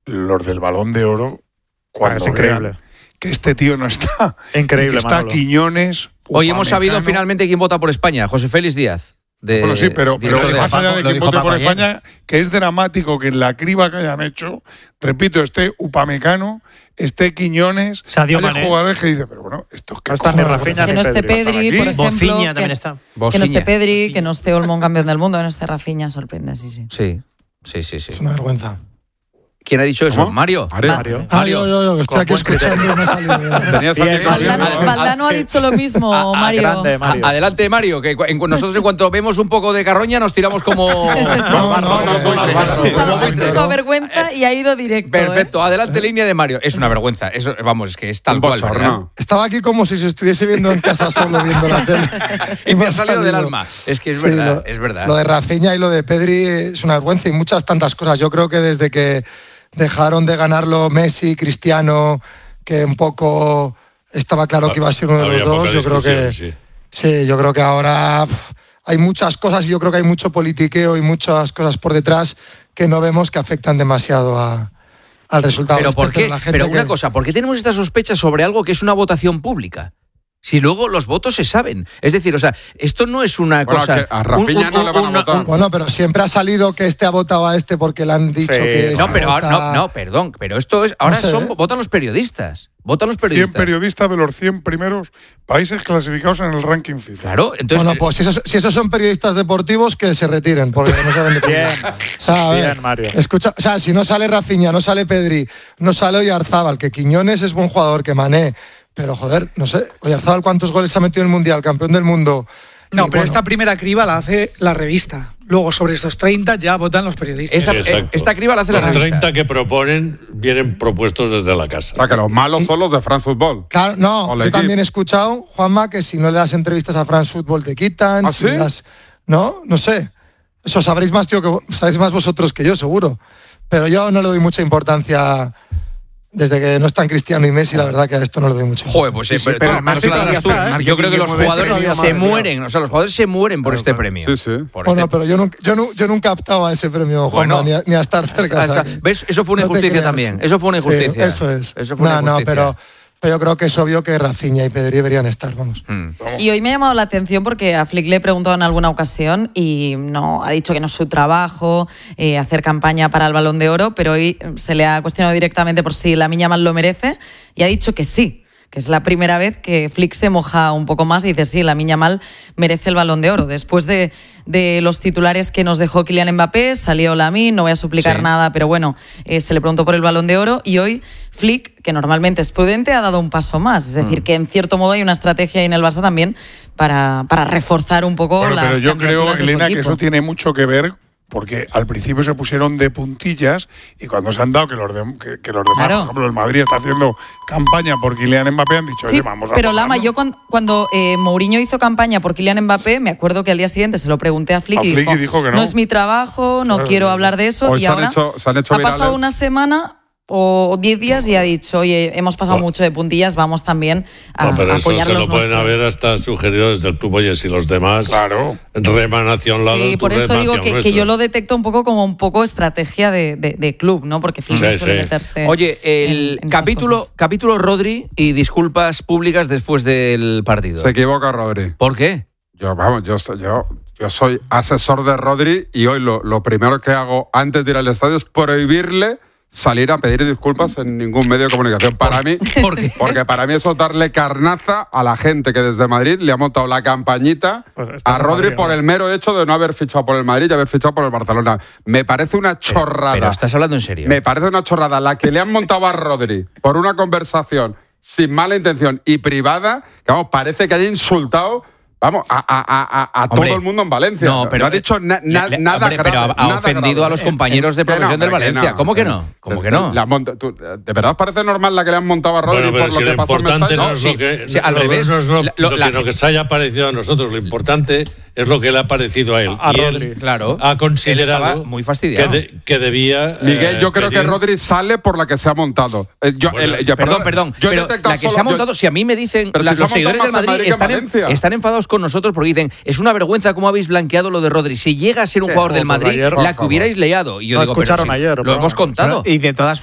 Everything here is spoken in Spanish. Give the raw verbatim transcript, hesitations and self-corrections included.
los del Balón de Oro, cuando es increíble que este tío no está, increíble, que está Manolo. Quiñones. Hoy hemos sabido Upamecano. finalmente quién vota por España, José Félix Díaz. De, Bueno, sí, pero, pero de más allá de Lo que dijo vote por Paco ayer. España, que es dramático que en la criba que hayan hecho, repito, esté Upamecano, esté Quiñones, Sadio haya Mané. jugadores que dicen, pero bueno, estos que No está ni Rafinha Que ni no esté Pedri. Pedri, aquí. por ejemplo. Bofiña que, también está. que no Bosiña. esté Pedri, que no esté Olmo campeón del mundo, que no esté Rafinha, sorprende, sí, sí. Sí, sí, sí, sí. Es una vergüenza. ¿Quién ha dicho eso? ¿Cómo? Mario. Mario. Ah, yo, yo, yo, que estoy Con aquí buen escuchando y me ha salido bien. Tenías Bien, aquí Valdano- cosiendo, Valdano, ¿eh? Valdano ha dicho lo mismo, Ah, ah, Mario. Grande, Mario. A- Adelante, Mario, que cu- en- nosotros en cuanto vemos un poco de carroña nos tiramos como... No, no, no, Ha escuchado, Como ha escuchado vergüenza y ha ido directo. Perfecto, adelante línea de Mario. Es una vergüenza, eso, vamos, es que es tal Un cual, bochorno. ¿verdad? Estaba aquí como si se estuviese viendo en casa solo viendo la tele. Y me te ha salido del alma. Es que es verdad, lo, es verdad. Lo de Rafinha y lo de Pedri es una vergüenza y muchas tantas cosas. Yo creo que desde que dejaron de ganarlo Messi, Cristiano, que un poco estaba claro que iba a ser uno de los Había poca dos, yo creo que discusión, sí. sí, yo creo que ahora pf, hay muchas cosas y yo creo que hay mucho politiqueo y muchas cosas por detrás que no vemos que afectan demasiado a, al resultado. Pero este, ¿por qué? la gente Pero una que- cosa, ¿por qué tenemos esta sospecha sobre algo que es una votación pública? Si luego los votos se saben. Es decir, o sea, esto no es una Bueno, cosa... que a Rafinha no le van a una- votar. Bueno, pero siempre ha salido que este ha votado a este porque le han dicho Sí, que... No, si pero ahora- vota- no, no, perdón, pero esto es ahora No sé, son ¿eh? votan los periodistas, votan los cien periodistas. periodistas de los cien primeros países clasificados en el ranking FIFA. Claro, entonces Bueno, pues si esos, si esos son periodistas deportivos, que se retiren, porque no saben de Bien, O sea, a ver, bien, Mario. escucha, o sea, si no sale Rafinha, no sale Pedri, no sale Oyarzábal, que Quiñones es buen jugador, que Mané, pero joder, no sé, Oyarzábal cuántos goles ha metido en el Mundial, campeón del mundo. No, Y pero bueno, esta primera criba la hace la revista. Luego, sobre estos treinta ya votan los periodistas. esa- Sí, exacto. eh, esta criba la hace la Los revista. treinta que proponen vienen propuestos desde la casa. O sea, que los malos son los de France Football. Claro, no, O la yo equipe. también he escuchado, Juanma, que si no le das entrevistas a France Football te quitan. ¿Ah, si sí? le das- no, no sé. Eso sabréis más, tío, que vo- sabéis más vosotros que yo, seguro. Pero yo no le doy mucha importancia. Desde que no están Cristiano y Messi, la verdad que a esto no le doy mucha importancia. Joder, pues Sí, eh, sí, pero, pero tú- el marketing tú- ya tú- está, ¿eh? yo creo que los Marketing jugadores todavía se más, mueren, o sea, los jugadores se mueren por Claro, este claro. premio. Sí, sí. Por Bueno, este- pero yo nunca, yo, nu- yo nunca he optado a ese premio, Juanma, Bueno. ni, a, ni a estar cerca. Ah, o sea ah, que ¿ves? Eso fue una no te injusticia creas. también. Eso fue una Sí, injusticia. eso es. Eso fue una no, no, injusticia. pero, pero yo creo que es obvio que Rafinha y Pedri deberían estar, vamos. Mm. Y hoy me ha llamado la atención porque a Flick le he preguntado en alguna ocasión y no ha dicho que no es su trabajo eh, hacer campaña para el Balón de Oro, pero hoy se le ha cuestionado directamente por si Lamine Yamal lo merece y ha dicho que sí, que es la primera vez que Flick se moja un poco más y dice sí, Lamine Yamal merece el Balón de Oro. Después de, de los titulares que nos dejó Kylian Mbappé, salió Lamine, no voy a suplicar Sí. nada, pero bueno, eh, se le preguntó por el Balón de Oro y hoy Flick, que normalmente es prudente, ha dado un paso más. Es decir, Mm. que en cierto modo hay una estrategia ahí en el Barça también para, para reforzar un poco Bueno, las pero yo creo, candidaturas de su Elena, que equipo. eso tiene mucho que ver porque al principio se pusieron de puntillas y cuando se han dado que los, de- que, que los demás, Claro. por ejemplo, el Madrid está haciendo campaña por Kylian Mbappé, han dicho, Sí, oye, vamos a pero apoyarlo. Lama, yo cuando, cuando eh, Mourinho hizo campaña por Kylian Mbappé, me acuerdo que al día siguiente se lo pregunté a Flick, A y, Flick dijo, y dijo que no. es mi trabajo, no Claro, quiero sí. hablar de eso. Hoy y se han ahora hecho- se han hecho ha pasado virales. una semana o diez días y ha dicho, oye, hemos pasado mucho de puntillas, vamos también a, No, pero a eso apoyar se los lo pueden nuestros. haber hasta sugerido desde el club. Oye, si los demás Claro. reman hacia un lado, Sí, tú por eso rema digo hacia que, el que nuestro. yo lo detecto un poco como un poco estrategia de, de- de club, ¿no? Porque Flick Sí, no suele sí. meterse. Oye, el en- en estas capítulo, cosas. capítulo Rodri y disculpas públicas después del partido. Se equivoca Rodri. ¿Por qué? Yo, vamos, yo, soy- yo, yo soy asesor de Rodri y hoy lo, lo primero que hago antes de ir al estadio es prohibirle salir a pedir disculpas en ningún medio de comunicación. Para mí, ¿Por qué? porque para mí eso es darle carnaza a la gente que desde Madrid le ha montado la campañita Pues estás a en Rodri Madrid, por ¿no? el mero hecho de no haber fichado por el Madrid y haber fichado por el Barcelona. Me parece una chorrada. Pero estás hablando en serio. Me parece una chorrada la que le han montado a Rodri por una conversación sin mala intención y privada, que vamos, parece que haya insultado, vamos, a, a, a, a Hombre, todo el mundo en Valencia. No, pero ha dicho na- na- le- le- nada hombre, grave. pero ha, ha nada ofendido grave. a los compañeros de Que no, profesión del hombre, que Valencia. no, ¿Cómo que no? ¿Cómo que no? Le han monta- tú, ¿de verdad os parece normal la que le han montado a Rodri Bueno, pero por si lo lo que pasó en importante Mestalla? no es sí, lo que, sí, al no, revés. no es lo, La- lo- lo la- que nos que haya parecido a nosotros. Lo importante es lo que le ha parecido a él. A y Rodri. él Claro. ha Él considerado estaba muy fastidiado. que, de- que debía. Miguel, eh, yo creo que pedir- Rodri sale por la que se ha montado. Eh, yo- Bueno, el- yo- Perdón, perdón, yo he pero detectado la que se solo- ha montado, yo- si a mí me dicen, Pero si las- se ha los seguidores del montado más en Madrid Madrid que en están, en- Valencia. están enfadados con nosotros porque dicen, es una vergüenza cómo habéis blanqueado lo de Rodri. Si llega a ser un Eh, jugador del por Madrid, ayer, por la que favor. hubierais leado. Y yo Lo digo, pero escucharon si ayer, lo pero hemos vamos. contado. Y de todas